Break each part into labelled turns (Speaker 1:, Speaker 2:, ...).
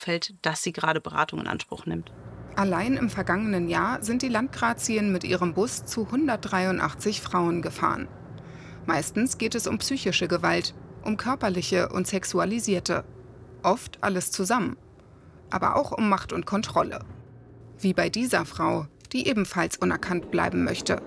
Speaker 1: fällt, dass sie gerade Beratung in Anspruch nimmt.
Speaker 2: Allein im vergangenen Jahr sind die Landgrazien mit ihrem Bus zu 183 Frauen gefahren. Meistens geht es um psychische Gewalt, um körperliche und sexualisierte. Oft alles zusammen. Aber auch um Macht und Kontrolle. Wie bei dieser Frau, die ebenfalls unerkannt bleiben möchte.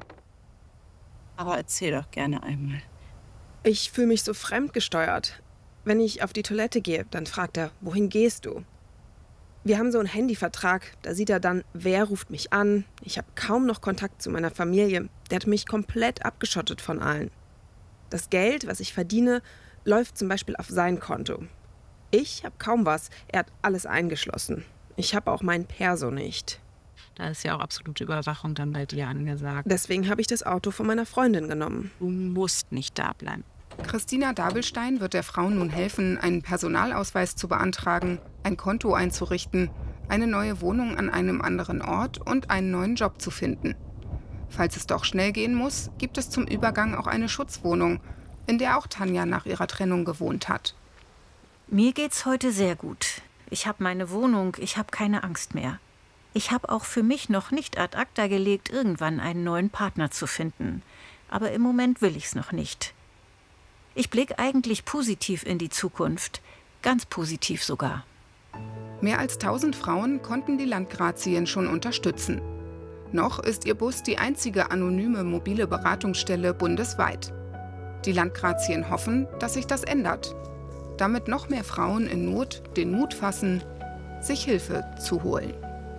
Speaker 3: Aber erzähl doch gerne einmal.
Speaker 4: Ich fühle mich so fremdgesteuert. Wenn ich auf die Toilette gehe, dann fragt er, wohin gehst du? Wir haben so einen Handyvertrag, da sieht er dann, wer ruft mich an. Ich habe kaum noch Kontakt zu meiner Familie. Der hat mich komplett abgeschottet von allen. Das Geld, was ich verdiene, läuft zum Beispiel auf sein Konto. Ich habe kaum was, er hat alles eingeschlossen. Ich habe auch meinen Perso nicht.
Speaker 1: Da ist ja auch absolute Überwachung dann bei dir angesagt.
Speaker 4: Deswegen habe ich das Auto von meiner Freundin genommen.
Speaker 1: Du musst nicht da bleiben.
Speaker 2: Christina Dabelstein wird der Frau nun helfen, einen Personalausweis zu beantragen, ein Konto einzurichten, eine neue Wohnung an einem anderen Ort und einen neuen Job zu finden. Falls es doch schnell gehen muss, gibt es zum Übergang auch eine Schutzwohnung, in der auch Tanja nach ihrer Trennung gewohnt hat.
Speaker 5: Mir geht's heute sehr gut. Ich habe meine Wohnung, ich habe keine Angst mehr. Ich habe auch für mich noch nicht ad acta gelegt, irgendwann einen neuen Partner zu finden. Aber im Moment will ich's noch nicht. Ich blicke eigentlich positiv in die Zukunft. Ganz positiv sogar.
Speaker 2: Mehr als 1000 Frauen konnten die Landgrazien schon unterstützen. Noch ist ihr Bus die einzige anonyme mobile Beratungsstelle bundesweit. Die Landgrazien hoffen, dass sich das ändert. Damit noch mehr Frauen in Not den Mut fassen, sich Hilfe zu holen.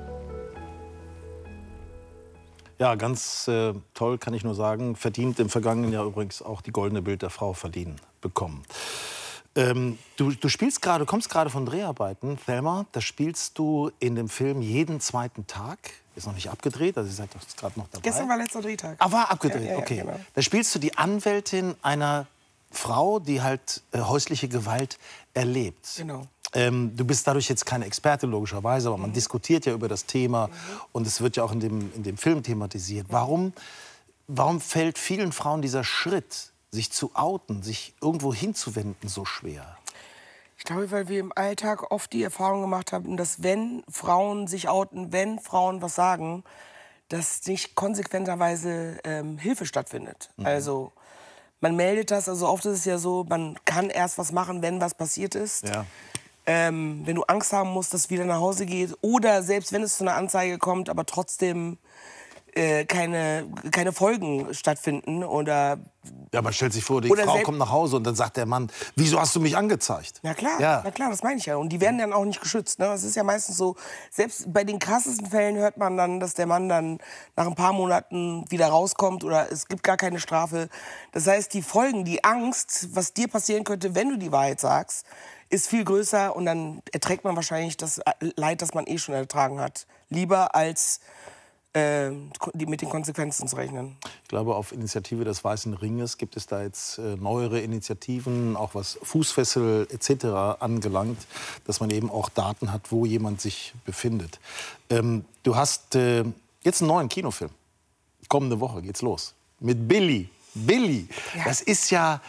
Speaker 6: Ja, ganz toll, kann ich nur sagen. Verdient im vergangenen Jahr übrigens auch die Goldene Bild der Frau verliehen bekommen. Du spielst gerade, kommst gerade von Dreharbeiten, Thelma. Da spielst du in dem Film jeden zweiten Tag. Ist noch nicht abgedreht, also ihr seid doch gerade noch dabei.
Speaker 7: Gestern war letzter Drehtag.
Speaker 6: Ah, war abgedreht,
Speaker 7: Ja,
Speaker 6: okay.
Speaker 7: genau.
Speaker 6: Da spielst du die Anwältin einer Frau, die halt häusliche Gewalt erlebt.
Speaker 7: Genau.
Speaker 6: Du bist dadurch jetzt keine Experte, logischerweise, aber man diskutiert ja über das Thema und es wird ja auch in dem Film thematisiert. Warum fällt vielen Frauen dieser Schritt, sich zu outen, sich irgendwo hinzuwenden, so schwer?
Speaker 7: Ich glaube, weil wir im Alltag oft die Erfahrung gemacht haben, dass wenn Frauen sich outen, wenn Frauen was sagen, dass nicht konsequenterweise Hilfe stattfindet. Also man meldet das, also oft ist es ja so, man kann erst was machen, wenn was passiert ist.
Speaker 6: Ja.
Speaker 7: Wenn du Angst haben musst, dass es wieder nach Hause geht. Oder selbst wenn es zu einer Anzeige kommt, aber trotzdem keine Folgen stattfinden. Oder
Speaker 6: Ja, man stellt sich vor, die Frau kommt nach Hause und dann sagt der Mann, wieso hast du mich angezeigt?
Speaker 7: Na klar,
Speaker 6: Ja.
Speaker 7: na klar, das meine ich ja. Und die werden dann auch nicht geschützt. Ne? Es ist ja meistens so, selbst bei den krassesten Fällen hört man dann, dass der Mann dann nach ein paar Monaten wieder rauskommt oder es gibt gar keine Strafe. Das heißt, die Folgen, die Angst, was dir passieren könnte, wenn du die Wahrheit sagst, ist viel größer und dann erträgt man wahrscheinlich das Leid, das man eh schon ertragen hat. Lieber als mit den Konsequenzen zu rechnen.
Speaker 6: Ich glaube, auf Initiative des Weißen Ringes gibt es da jetzt neuere Initiativen, auch was Fußfessel etc. angelangt, dass man eben auch Daten hat, wo jemand sich befindet. Du hast jetzt einen neuen Kinofilm. Kommende Woche geht's los. Mit Billy. Billy, ja. Das ist ja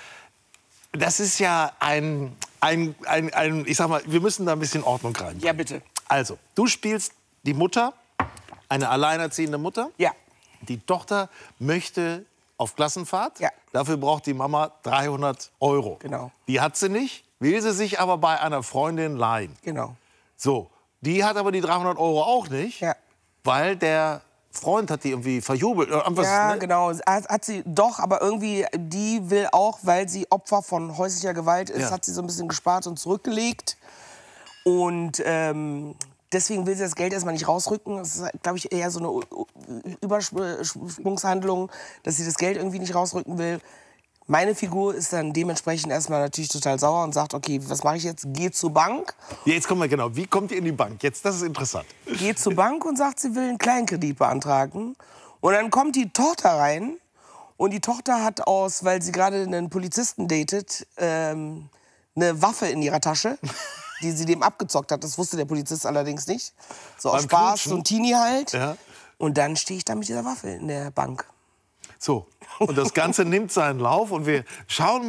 Speaker 6: ein, ich sag mal, wir müssen da ein bisschen Ordnung rein.
Speaker 7: Ja, bitte.
Speaker 6: Also, du spielst die Mutter, eine alleinerziehende Mutter.
Speaker 7: Ja.
Speaker 6: Die Tochter möchte auf Klassenfahrt.
Speaker 7: Ja.
Speaker 6: Dafür braucht die Mama 300 Euro.
Speaker 7: Genau.
Speaker 6: Die hat sie nicht, will sie sich aber bei einer Freundin leihen.
Speaker 7: Genau.
Speaker 6: So, die hat aber die 300 Euro auch nicht,
Speaker 7: Ja.
Speaker 6: weil der Freund hat die irgendwie verjubelt.
Speaker 7: Ja, genau. Hat sie doch, aber irgendwie, die will auch, weil sie Opfer von häuslicher Gewalt ist,
Speaker 6: Ja.
Speaker 7: hat sie so ein bisschen gespart und zurückgelegt. Und deswegen will sie das Geld erstmal nicht rausrücken. Das ist, glaube ich, eher so eine Übersprungshandlung, dass sie das Geld irgendwie nicht rausrücken will. Meine Figur ist dann dementsprechend erstmal natürlich total sauer und sagt, okay, was mache ich jetzt? Geh zur Bank.
Speaker 6: Ja, jetzt kommen wir genau. Wie kommt ihr in die Bank? Jetzt, das ist interessant.
Speaker 7: Geht zur Bank und sagt, sie will einen Kleinkredit beantragen. Und dann kommt die Tochter rein. Und die Tochter hat weil sie gerade einen Polizisten datet, eine Waffe in ihrer Tasche, die sie dem abgezockt hat. Das wusste der Polizist allerdings nicht. So aus
Speaker 6: Beim
Speaker 7: Spaß,
Speaker 6: Knutschen?
Speaker 7: so ein Teenie halt.
Speaker 6: Ja.
Speaker 7: Und dann stehe ich da mit dieser Waffe in der Bank.
Speaker 6: So, und das Ganze nimmt seinen Lauf und wir schauen